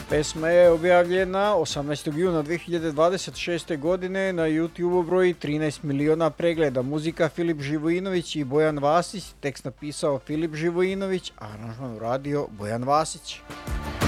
Pesma je objavljena 18. juna 2026. godine, na YouTube broji 13 miliona pregleda. Muzika Filip Živojinović i Bojan Vasić, tekst napisao Filip Živojinović, a aranžman uradio Bojan Vasić.